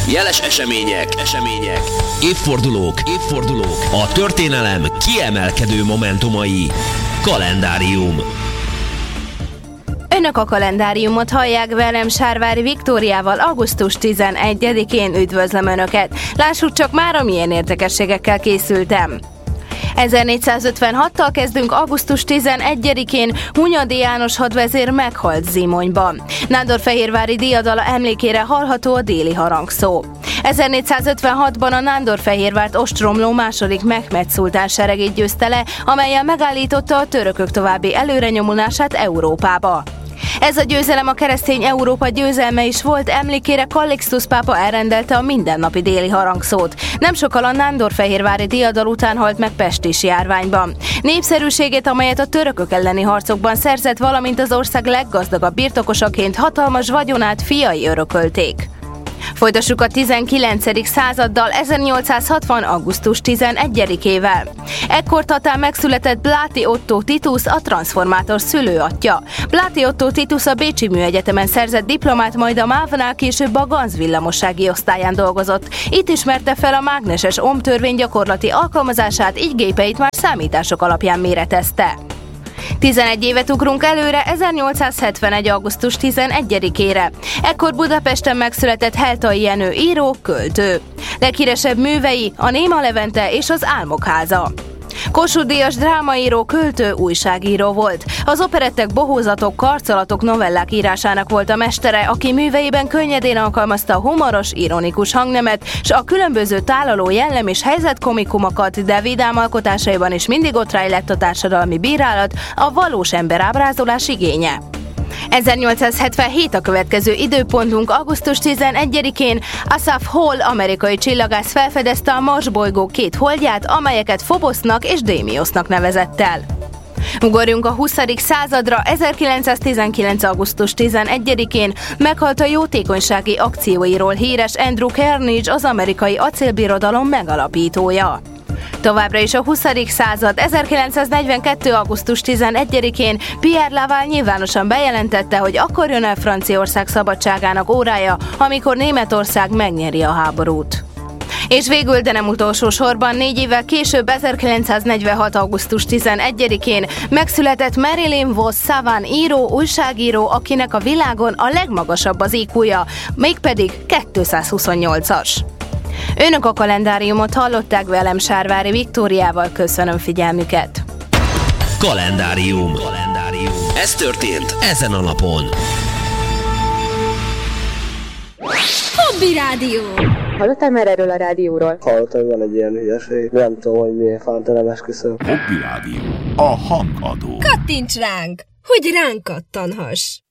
Jeles események, évfordulók, a történelem kiemelkedő momentumai. Kalendárium. Önök a kalendáriumot hallják, velem Sárvári Viktóriával augusztus 11-én üdvözlöm Önöket. Lássuk csak mára, milyen érdekességekkel készültem. 1456-tal kezdünk augusztus 11-én, Hunyadi János hadvezér meghalt Zimonyban. Nándorfehérvári diadala emlékére hallható a déli harangszó. 1456-ban a Nándorfehérvárt ostromló második Mehmed szultán seregét győzte le, amellyel megállította a törökök további előrenyomulását Európába. Ez a győzelem a keresztény Európa győzelme is volt, emlékére Kallixtusz pápa elrendelte a mindennapi déli harangszót. Nem sokkal a nándorfehérvári diadal után halt meg pestis járványban. Népszerűségét, amelyet a törökök elleni harcokban szerzett, valamint az ország leggazdagabb birtokosaként hatalmas vagyonát fiai örökölték. Folytassuk a 19. századdal, 1860. augusztus 11-ével. Ekkor Tatán megszületett Bláti Ottó Titus, a transformátor szülőatja. Bláti Ottó Titus a Bécsi Műegyetemen szerzett diplomát, majd a MÁV-nál, később a Ganz villamossági osztályán dolgozott. Itt ismerte fel a mágneses ohmtörvény gyakorlati alkalmazását, így gépeit már számítások alapján méretezte. 11 évet ugrunk előre, 1871. augusztus 11-ére. Ekkor Budapesten megszületett Heltai Jenő író, költő. Leghíresebb művei a Néma Levente és az Álmok háza. Kossuth-díjas drámaíró, költő, újságíró volt. Az operettek, bohózatok, karcolatok, novellák írásának volt a mestere, aki műveiben könnyedén alkalmazta a humoros, ironikus hangnemet, s a különböző tálaló jellem és helyzetkomikumokat, de vidám alkotásaiban is mindig ott rejlett a társadalmi bírálat, a valós emberábrázolás igénye. 1877 a következő időpontunk, augusztus 11-én Asaph Hall amerikai csillagász felfedezte a Mars bolygó két holdját, amelyeket Phobosznak és Démiosznak nevezett el. Ugorjunk a 20. századra, 1919. augusztus 11-én meghalt a jótékonysági akcióiról híres Andrew Carnegie, az amerikai acélbirodalom megalapítója. Továbbra is a 20. század, 1942. augusztus 11-én Pierre Laval nyilvánosan bejelentette, hogy akkor jön el Franciaország szabadságának órája, amikor Németország megnyeri a háborút. És végül, de nem utolsó sorban, 4 évvel később, 1946. augusztus 11-én megszületett Marilyn Vos Savant író, újságíró, akinek a világon a legmagasabb az IQ-ja, mégpedig 228-as. Önök a kalendáriumot hallották, velem Sárvári Viktóriával, köszönöm figyelmüket. Kalendárium. Ez történt ezen a napon. Hobby Rádió. Hallottál már erről a rádióról? Hallottam, van egy ilyen hülyeség. Nem tudom, hogy miért fánta, nem esküszöm. Hobby Rádió. A hangadó. Kattints ránk, hogy ránk kattanhass.